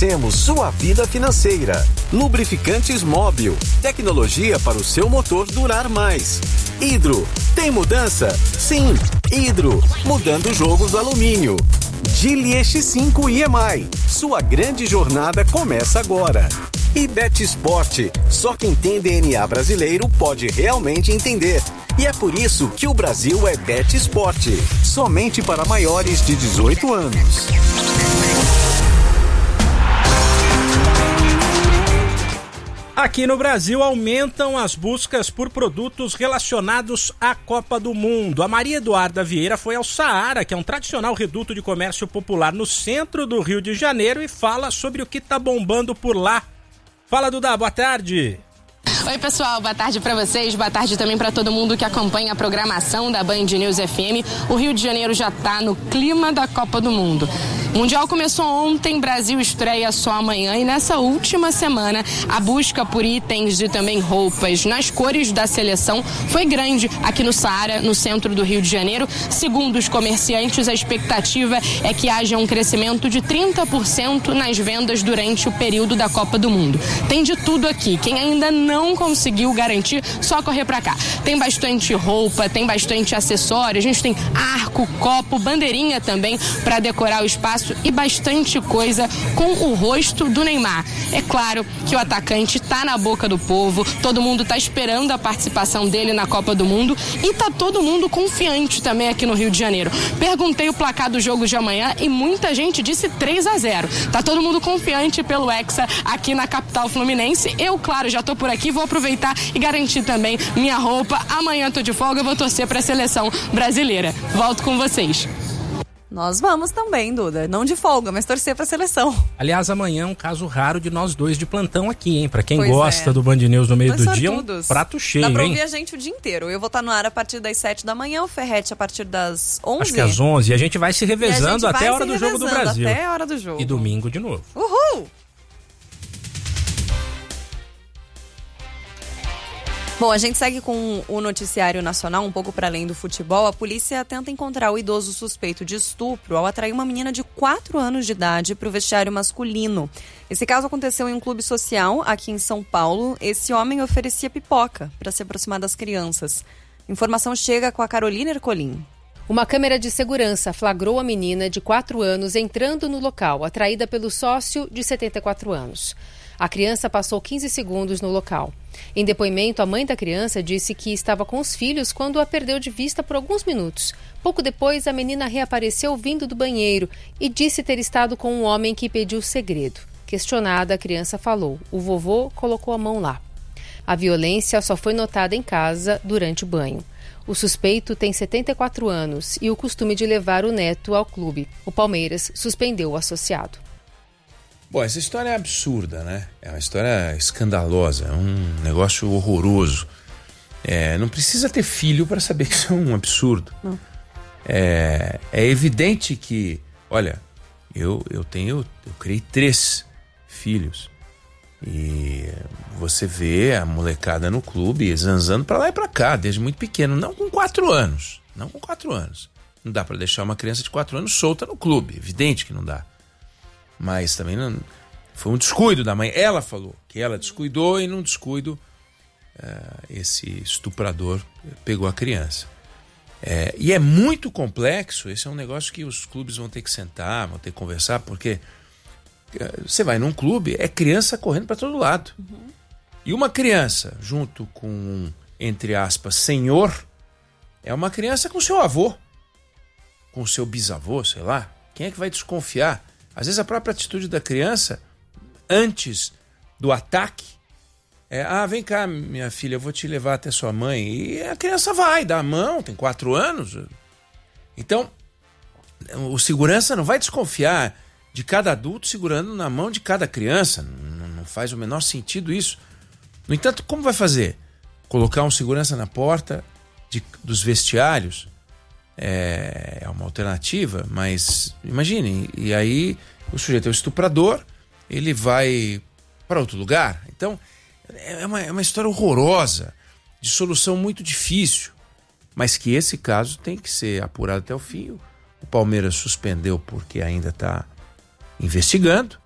enriquecemos sua vida financeira. Lubrificantes Móbil, tecnologia para o seu motor durar mais. Hidro, tem mudança? Sim, Hidro, mudando o jogo do alumínio. Geely X5 EMI, sua grande jornada começa agora. E Betsport, só quem tem DNA brasileiro pode realmente entender. E é por isso que o Brasil é Betsport, somente para maiores de 18 anos. Aqui no Brasil aumentam as buscas por produtos relacionados à Copa do Mundo. A Maria Eduarda Vieira foi ao Saara, que é um tradicional reduto de comércio popular no centro do Rio de Janeiro, e fala sobre o que está bombando por lá. Fala, Duda, boa tarde. Oi, pessoal, boa tarde para vocês, boa tarde também para todo mundo que acompanha a programação da Band News FM. O Rio de Janeiro já está no clima da Copa do Mundo. O Mundial começou ontem, Brasil estreia só amanhã, e nessa última semana a busca por itens e também roupas nas cores da seleção foi grande aqui no Saara, no centro do Rio de Janeiro. Segundo os comerciantes, a expectativa é que haja um crescimento de 30% nas vendas durante o período da Copa do Mundo. Tem de tudo aqui. Quem ainda não conseguiu garantir, só correr pra cá. Tem bastante roupa, tem bastante acessório, a gente tem arco, copo, bandeirinha também para decorar o espaço e bastante coisa com o rosto do Neymar. É claro que o atacante tá na boca do povo, todo mundo tá esperando a participação dele na Copa do Mundo e tá todo mundo confiante também aqui no Rio de Janeiro. Perguntei o placar do jogo de amanhã e muita gente disse 3-0. Tá todo mundo confiante pelo Hexa aqui na capital fluminense. Eu, claro, já tô por aqui, vou aproveitar e garantir também minha roupa. Amanhã tô de folga, eu vou torcer pra seleção brasileira. Volto com vocês. Nós vamos também, Duda. Não de folga, mas torcer pra seleção. Aliás, amanhã é um caso raro de nós dois de plantão aqui, hein? Pra quem gosta do Band News no meio do dia, é um prato cheio, hein? Dá pra ouvir a gente o dia inteiro. Eu vou estar no ar a partir das 7 da manhã, o Ferretti a partir das 11. Acho que às 11. E a gente vai se revezando até a hora do jogo do Brasil. Até a hora do jogo. E domingo de novo. Uhul! Bom, a gente segue com o noticiário nacional, um pouco para além do futebol. A polícia tenta encontrar o idoso suspeito de estupro ao atrair uma menina de 4 anos de idade para o vestiário masculino. Esse caso aconteceu em um clube social aqui em São Paulo. Esse homem oferecia pipoca para se aproximar das crianças. Informação chega com a Carolina Ercolim. Uma câmera de segurança flagrou a menina de 4 anos entrando no local, atraída pelo sócio de 74 anos. A criança passou 15 segundos no local. Em depoimento, a mãe da criança disse que estava com os filhos quando a perdeu de vista por alguns minutos. Pouco depois, a menina reapareceu vindo do banheiro e disse ter estado com um homem que pediu segredo. Questionada, a criança falou: "O vovô colocou a mão lá." A violência só foi notada em casa durante o banho. O suspeito tem 74 anos e o costume de levar o neto ao clube. O Palmeiras suspendeu o associado. Bom, essa história é absurda, né? É uma história escandalosa, é um negócio horroroso. Não precisa ter filho para saber que isso é um absurdo. Não. É evidente que, olha, eu criei 3 filhos e você vê a molecada no clube zanzando para lá e para cá, desde muito pequeno, não com 4 anos. Não dá para deixar uma criança de 4 anos solta no clube, evidente que não dá. Mas também não, foi um descuido da mãe. Ela falou que ela descuidou e num descuido esse estuprador pegou a criança. E é muito complexo. Esse é um negócio que os clubes vão ter que sentar, vão ter que conversar, porque você vai num clube, é criança correndo para todo lado. Uhum. E uma criança junto com um, entre aspas, senhor, é uma criança com seu avô, com seu bisavô, sei lá. Quem é que vai desconfiar? Às vezes a própria atitude da criança, antes do ataque, vem cá, minha filha, eu vou te levar até sua mãe. E a criança vai, dá a mão, tem 4 anos. Então, o segurança não vai desconfiar de cada adulto segurando na mão de cada criança. Não faz o menor sentido isso. No entanto, como vai fazer? Colocar um segurança na porta dos vestiários? É uma alternativa, mas imaginem, e aí o sujeito é o estuprador, ele vai para outro lugar. Então é uma história horrorosa, de solução muito difícil, mas que esse caso tem que ser apurado até o fim. O Palmeiras suspendeu porque ainda está investigando,